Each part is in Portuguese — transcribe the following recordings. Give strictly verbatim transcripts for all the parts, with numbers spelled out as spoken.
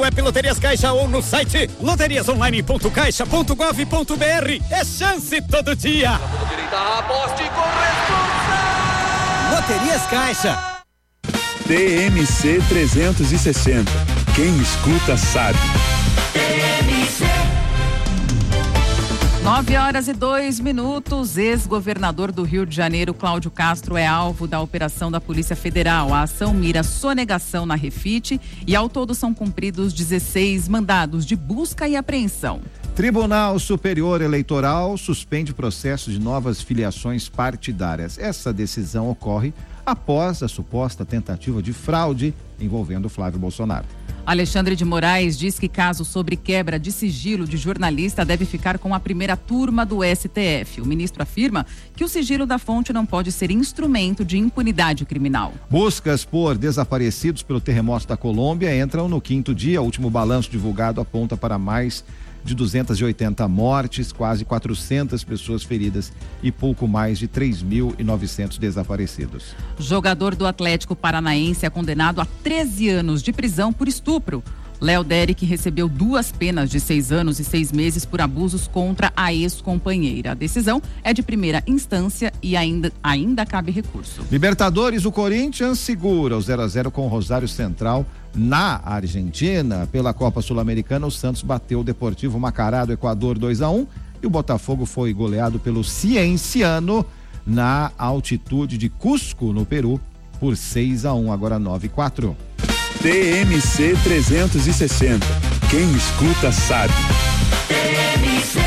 app Loterias Caixa ou no site loterias online ponto caixa ponto gov ponto br. É chance todo dia. Direita, poste, corresponsa. Loterias Caixa. T M C trezentos e sessenta. Quem escuta sabe. Nove horas e dois minutos. Ex-governador do Rio de Janeiro, Cláudio Castro, é alvo da operação da Polícia Federal. A ação mira sonegação na Refit e ao todo são cumpridos dezesseis mandados de busca e apreensão. Tribunal Superior Eleitoral suspende processo de novas filiações partidárias. Essa decisão ocorre após a suposta tentativa de fraude envolvendo Flávio Bolsonaro. Alexandre de Moraes diz que caso sobre quebra de sigilo de jornalista deve ficar com a primeira turma do S T F. O ministro afirma que o sigilo da fonte não pode ser instrumento de impunidade criminal. Buscas por desaparecidos pelo terremoto da Colômbia entram no quinto dia. O último balanço divulgado aponta para mais de duzentas e oitenta mortes, quase quatrocentas pessoas feridas e pouco mais de três mil e novecentos desaparecidos. Jogador do Atlético Paranaense é condenado a treze anos de prisão por estupro. Léo Derek recebeu duas penas de seis anos e seis meses por abusos contra a ex-companheira. A decisão é de primeira instância e ainda, ainda cabe recurso. Libertadores, o Corinthians segura o zero a zero com o Rosário Central na Argentina. Pela Copa Sul-Americana, o Santos bateu o Deportivo Macará do Equador dois a um e o Botafogo foi goleado pelo Cienciano na altitude de Cusco, no Peru, por seis a um, agora nove a quatro. T M C trezentos e sessenta. Quem escuta sabe. T M C.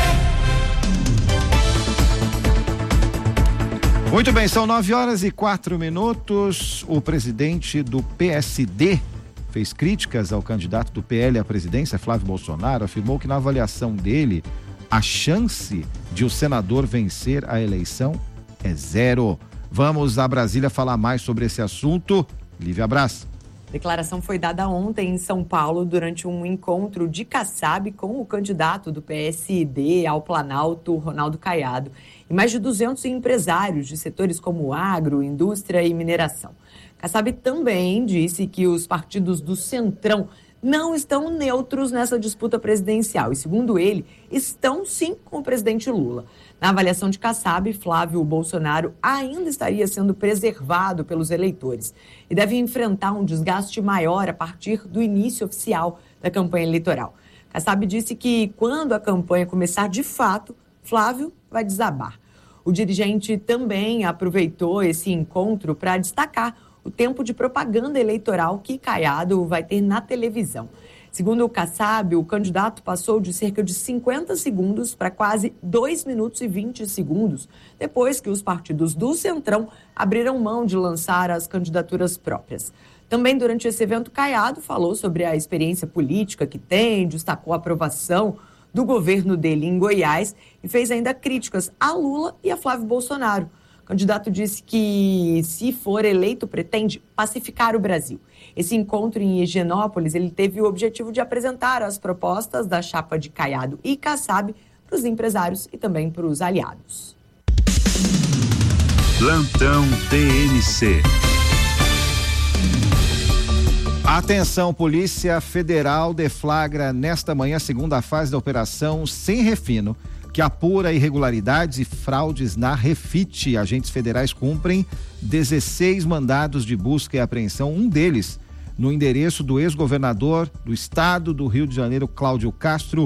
Muito bem, são nove horas e quatro minutos. O presidente do P S D fez críticas ao candidato do P L à presidência, Flávio Bolsonaro. Afirmou que na avaliação dele, a chance de o senador vencer a eleição é zero. Vamos a Brasília falar mais sobre esse assunto. Lívia Braz. A declaração foi dada ontem em São Paulo durante um encontro de Kassab com o candidato do P S D ao Planalto, Ronaldo Caiado, e mais de duzentos empresários de setores como agro, indústria e mineração. Kassab também disse que os partidos do Centrão não estão neutros nessa disputa presidencial e, segundo ele, estão sim com o presidente Lula. Na avaliação de Kassab, Flávio Bolsonaro ainda estaria sendo preservado pelos eleitores e deve enfrentar um desgaste maior a partir do início oficial da campanha eleitoral. Kassab disse que quando a campanha começar de fato, Flávio vai desabar. O dirigente também aproveitou esse encontro para destacar o tempo de propaganda eleitoral que Caiado vai ter na televisão. Segundo o Kassab, o candidato passou de cerca de cinquenta segundos para quase dois minutos e vinte segundos, depois que os partidos do Centrão abriram mão de lançar as candidaturas próprias. Também durante esse evento, Caiado falou sobre a experiência política que tem, destacou a aprovação do governo dele em Goiás e fez ainda críticas a Lula e a Flávio Bolsonaro. O candidato disse que, se for eleito, pretende pacificar o Brasil. Esse encontro em Higienópolis, ele teve o objetivo de apresentar as propostas da chapa de Caiado e Kassab para os empresários e também para os aliados. Plantão T M C. Atenção, Polícia Federal deflagra nesta manhã a segunda fase da operação Sem Refino, que apura irregularidades e fraudes na Refit. Agentes federais cumprem dezesseis mandados de busca e apreensão, um deles no endereço do ex-governador do estado do Rio de Janeiro, Cláudio Castro,